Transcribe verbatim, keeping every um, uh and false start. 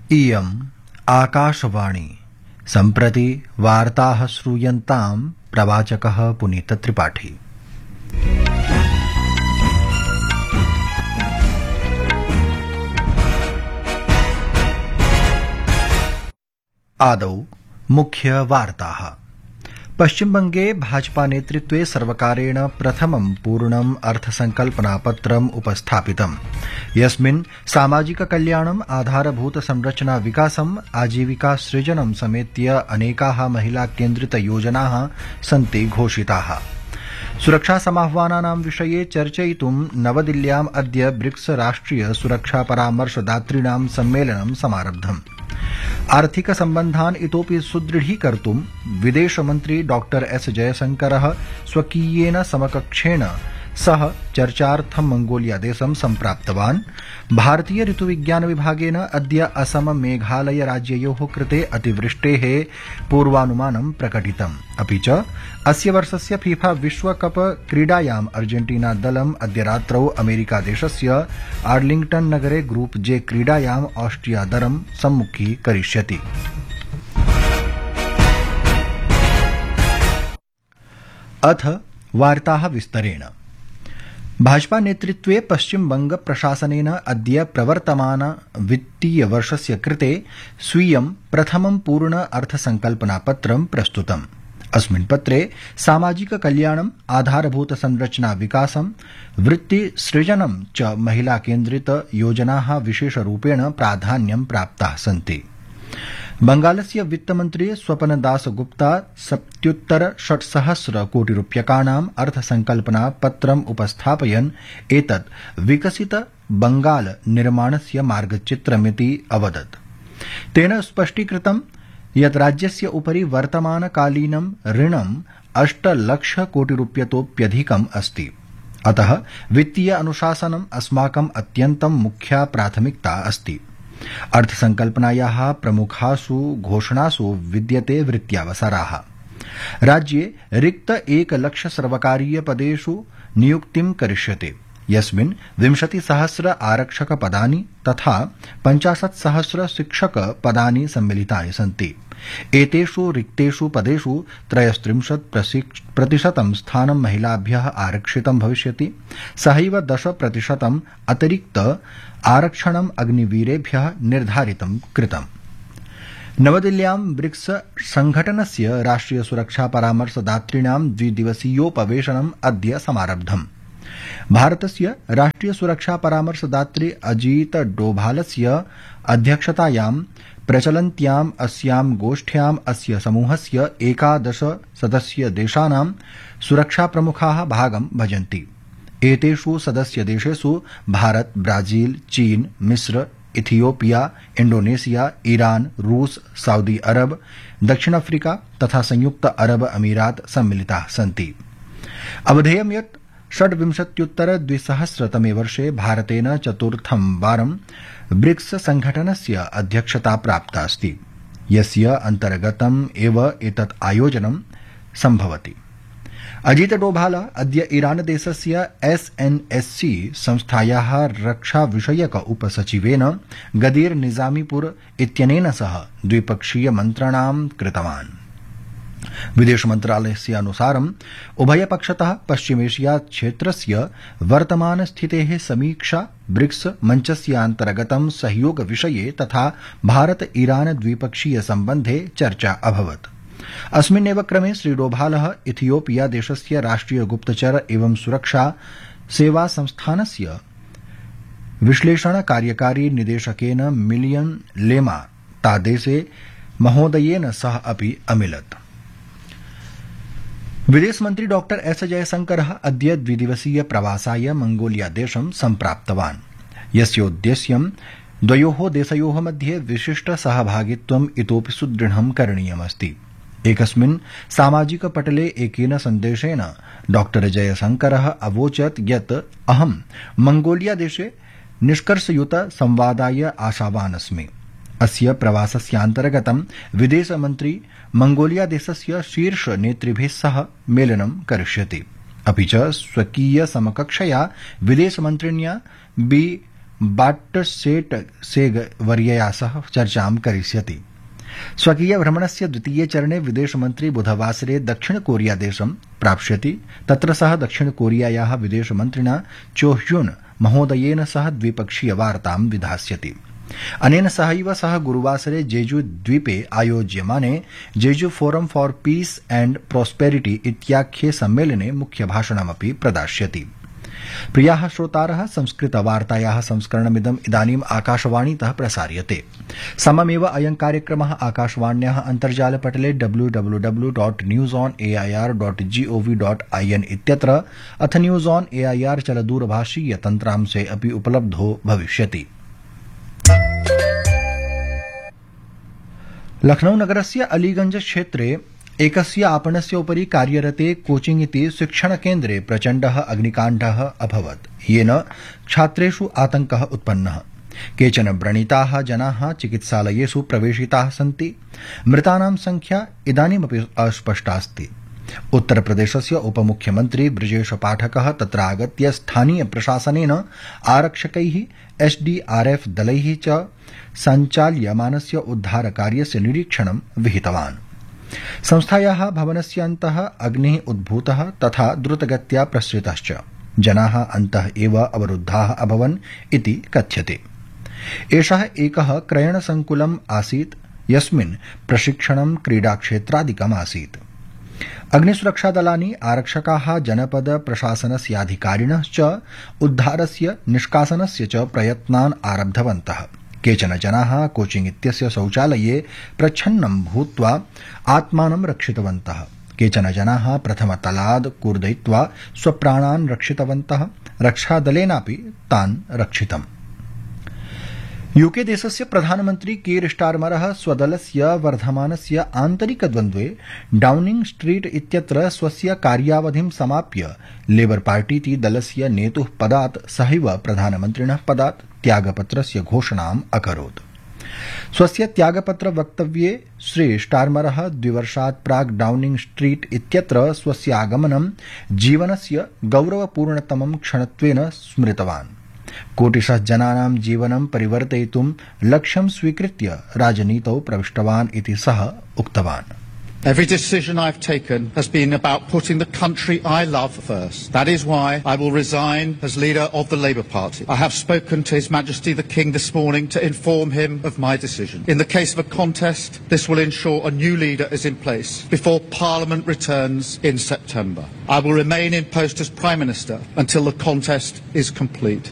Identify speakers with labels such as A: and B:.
A: इयम् आकाशवाणी। सम्प्रति वार्ताः श्रूयन्ताम् प्रवाचकः पुनीतत्रिपाठी। आदौ मुख्य वार्ताः। पश्चिमबंगे भाजपा नेतृत्वे सर्वकारेण प्रथमं पूर्णम् अर्थसंकल्पनापत्रम् उपस्थापितम्, यस्मिन् सामाजिक कल्याणम्, आधारभूत संरचना विकासम्, आजीविका सृजनं समेत्य अनेकाः महिला केन्द्रित योजनाः सन्ति घोषिताः। सुरक्षा समाह्वानानां विषये चर्चयितुं नवदिल्ल्याम् अद्य ब्रिक्स राष्ट्रिय सुरक्षा परामर्शदातॄणां सम्मेलनं समारब्धम्। आर्थिक सम्बन्धान् इतोपि सुदृढीकर्तुं विदेशमन्त्री डॉक्टर एस जयशंकरः स्वकीयेन समकक्षेण सह चर्चार्थं मंगोलियादेशं सम्प्राप्तवान्। भारतीय ऋतुविज्ञान विभागेन अद्य असम मेघालय राज्ययोः कृते अतिवृष्टेः पूर्वानुमानं प्रकटितम्। अपि च अस्य वर्षस्य फीफा विश्वकप क्रीडायाम् अर्जेन्टीना दलम् अद्य रात्रौ अमेरिकादेशस्य आर्लिंग्टन नगरे ग्रुप जे क्रीडायाम् ऑस्ट्रिया दलं सम्मुखीकरिष्यति। अथ वार्ताः विस्तरेण। भाजपा नेतृत्वे पश्चिमबंग प्रशासनेन अद्य प्रवर्तमान वित्तीय वर्षस्य कृते स्वीयं प्रथमं पूर्ण अर्थसंकल्पनापत्रं प्रस्तुतम्। अस्मिन् पत्रे सामाजिक कल्याणम्, आधारभूत संरचना विकासं, वृत्ति सृजनं च महिला केन्द्रित योजनाः विशेषरूपेण प्राधान्यं प्राप्ताः सन्ति। बंगालस्य वित्तमन्त्री स्वपनदासगुप्ता सप्तत्युत्तर षट्सहस्र कोटिरूप्यकाणाम् अर्थसंकल्पना पत्रम् उपस्थापयन् एतत् विकसित बंगाल निर्माणस्य मार्गचित्रमिति अवदत्। तेन स्पष्टीकृतं यत् राज्यस्य उपरि वर्तमानकालीनं ऋणम् अष्टलक्ष कोटिरूप्यतोप्यधिकम् अस्ति। अतः वित्तीय अनुशासनम् अस्माकम् अत्यन्तं मुख्या प्राथमिकता अस्ति। अर्थसंकल्पनायाः प्रमुखासु घोषणासु विद्यते वृत्त्यावसराः। राज्ये रिक्त एकलक्ष सर्वकारीय पदेषु नियुक्तिं करिष्यते, यस्मिन् विंशतिसहस्र आरक्षक पदानि तथा पञ्चाशत् सहस्र शिक्षक पदानि सम्मिलितानि सन्ति। एतेषु रिक्तेषु पदेषु त्रयस्त्रिंशत् प्रतिशतं स्थानं महिलाभ्यः आरक्षितं भविष्यति। सहैव दश प्रतिशतं अतिरिक्त आरक्षणम् अग्निवीरेभ्यः निर्धारितं कृतम्। नवदिल्ल्यां ब्रिक्स संघटनस्य राष्ट्रिय सुरक्षा परामर्शदातॄणां द्विदिवसीयोपवेशनम् अद्य समारब्धम्। भारतस्य राष्ट्रिय सुरक्षा परामर्शदात्री अजीत डोभालस्य अध्यक्षतायां प्रचलन्त्याम् अस्यां गोष्ठ्याम् अस्य समूहस्य एकादश सदस्य देशानां सुरक्षा प्रमुखाः भागं भजन्ति। एतेषु सदस्य देशेषु भारत, ब्राजील, चीन, मिस्र, इथियोपिया, इंडोनेशिया, ईरान, रूस, सऊदी अरब, दक्षिण अफ्रीका तथा संयुक्त अरब अमीरात सम्मिलिताः सन्ति। अवधेयं यत् षड्विंशत्युत्तर द्विसहस्रतमे वर्षे भारतेन चतुर्थं वारं ब्रिक्स संघटनस्य अध्यक्षता प्राप्ता अस्ति, यस्य अन्तर्गतम् एव एतत् आयोजनं सम्भवति। अजीत डोभाल अद्य ईरान देशस्य एस एन एस सी संस्थायाः रक्षा विषयक उपसचिवेन गदीर निजामीपुर इत्यनेन सह द्विपक्षीय मन्त्रणां कृतवान्। विदेश मन्त्रालयस्य अनुसारम् उभयपक्षतः पश्चिमेशिया क्षेत्रस्य वर्तमान स्थितेः समीक्षा, ब्रिक्स मञ्चस्यान्तर्गतं सहयोग विषये तथा भारत ईरान द्विपक्षीय सम्बन्धे चर्चा अभवत्। अस्मिन्नेव क्रमे श्री डोभालः इथियोपिया देशस्य राष्ट्रिय गुप्तचर एवं सुरक्षा सेवा संस्थानस्य विश्लेषण कार्यकारी निदेशकेन मिलियन लेमा तादेसे महोदयेन सह अपि अमिलत्। विदेशमन्त्री डॉक्टर एस जयशंकरः अद्य द्विदिवसीय प्रवासाय मंगोलिया देशं सम्प्राप्तवान्, यस्योद्देश्यं द्वयोः देशयोः मध्ये विशिष्ट सहभागित्वम् इतोपि सुदृढं करणीयमस्ति। एकस्मिन् सामाजिक पटले एकेन सन्देशेन डॉक्टर जयशंकरः अवोचत् यत् अहं मंगोलिया देशे निष्कर्षयुत संवादाय आशावान् अस्मि। अस्य प्रवासस्यान्तर्गतं विदेशमन्त्री मंगोलिया देशस्य शीर्ष नेतृभिः सह मेलनं करिष्यति। अपि च स्वकीय समकक्षया विदेशमन्त्रिण्या बी बाट्टसेट सेग वर्यया सह चर्चां करिष्यति। स्वकीय भ्रमणस्य द्वितीये चरणे विदेशमन्त्री बुधवासरे दक्षिण कोरिया देशं प्राप्स्यति। तत्र सः दक्षिण कोरियायाः विदेशमन्त्रिणा चो ह्युन महोदयेन सह द्विपक्षीय वार्तां विधास्यति। अनेन सहैव सः गुरुवासरे जेजू द्वीपे आयोज्यमाने जेजू forum for piece and prosperity इत्याख्ये सम्मेलने मुख्यभाषणमपि प्रदास्यति। प्रियाः श्रोतारः, संस्कृतवार्तायाः संस्करणमिदम् इदानीम् आकाशवाणीतः प्रसार्यते। सममेव अयं कार्यक्रमः आकाशवाण्याः अन्तर्जालपटले W W W dot news on A I R dot gov dot I N इत्यत्र अथ news on A I R चलदूरभाषीय तन्त्रांशे अपि उपलब्धो भविष्यति। लखनऊ नगरस्य अलीगंज क्षेत्रे एकस्य आपणस्य उपरि कार्यरते कोचिंग इति शिक्षणकेन्द्रे प्रचण्डः अग्निकाण्डः अभवत्, येन छात्रेषु आतङ्कः उत्पन्नः। केचन व्रणिताः जनाः चिकित्सालयेषु प्रवेशिताः सन्ति। मृतानां संख्या इदानीमपि अस्पष्टास्ति। उत्तरप्रदेशस्य उपमुख्यमन्त्री ब्रजेश पाठकः तत्र आगत्य स्थानीय प्रशासनेन आरक्षकैः एसडीआरएफ दलैः च सञ्चाल्यमानस्य उद्धारकार्यस्य निरीक्षणं विहितवान्। संस्थायाः भवनस्य अन्तः अग्निः उद्भूतः तथा द्रुतगत्या प्रसृतश्च। जनाः अन्तः एव अवरुद्धाः अभवन् इति कथ्यते। एषः एकः क्रयणसङ्कुलम् आसीत् यस्मिन् प्रशिक्षणं क्रीडाक्षेत्रादिकम् आसीत्। अग्निसुरक्षादलानि, आरक्षकाः, जनपद प्रशासनस्याधिकारिणः च उद्धारस्य निष्कासनस्य च प्रयत्नान् आरब्धवन्तः। केचन जनाः कोचिंग इत्यस्य शौचालये प्रच्छन्नं भूत्वा आत्मानं रक्षितवन्तः। केचन जनाः प्रथमतलाद् कूर्दयित्वा स्वप्राणान् रक्षितवन्तः। रक्षादलेनापि तान् रक्षितम्। यूके देशस्य प्रधानमन्त्री कीर स्टारमरः स्वदलस्य वर्धमानस्य आन्तरिकद्वन्द्वे डाउनिंग स्ट्रीट इत्यत्र स्वस्य कार्यावधिं समाप्य लेबर पार्टीति दलस्य नेतुः पदात् सहैव प्रधानमन्त्रिणः पदात् त्यागपत्रस्य घोषणाम् अकरोत्। स्वस्य त्यागपत्र वक्तव्ये श्री स्टारमरः द्विवर्षात् प्राक् डाउनिंग स्ट्रीट इत्यत्र स्वस्य आगमनं जीवनस्य गौरवपूर्णतमं क्षणत्वेन स्मृतवान्। कोटिशः जनानां जीवनं परिवर्तयितुं लक्ष्यं स्वीकृत्य राजनीतौ प्रविष्टवान् इति सः उक्तवान्।
B: Every decision I've taken has been about putting the country I love first. That is why I will resign as leader of the Labour Party. I have spoken to His Majesty the King this morning to inform him of my decision. In the case of a contest, this will ensure a new leader is in place before Parliament returns in September. I will remain in post as Prime Minister until the contest is complete.